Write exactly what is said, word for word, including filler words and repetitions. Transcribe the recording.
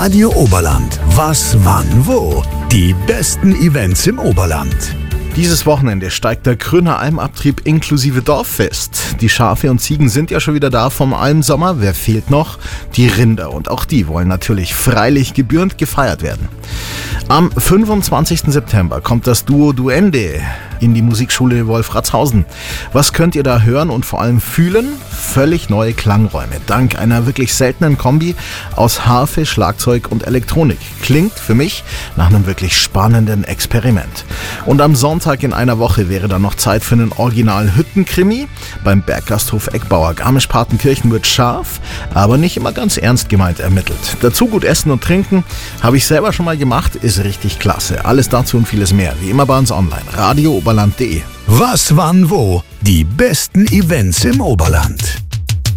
Radio Oberland. Was, wann, wo? Die besten Events im Oberland. Dieses Wochenende steigt der Kröner Almabtrieb inklusive Dorffest. Die Schafe und Ziegen sind ja schon wieder da vom Almsommer. Wer fehlt noch? Die Rinder. Und auch die wollen natürlich freilich gebührend gefeiert werden. Am fünfundzwanzigsten September kommt das Duo Duende in die Musikschule Wolfratshausen. Was könnt ihr da hören und vor allem fühlen? Völlig neue Klangräume, dank einer wirklich seltenen Kombi aus Harfe, Schlagzeug und Elektronik. Klingt für mich nach einem wirklich spannenden Experiment. Und am Sonntag in einer Woche wäre dann noch Zeit für einen Original-Hüttenkrimi. Beim Berggasthof Eckbauer Garmisch-Partenkirchen wird scharf, aber nicht immer ganz ernst gemeint ermittelt. Dazu gut essen und trinken, habe ich selber schon mal gemacht, ist richtig klasse. Alles dazu und vieles mehr, wie immer bei uns online. Radio Oberland punkt de. Was, wann, wo? Die besten Events im Oberland.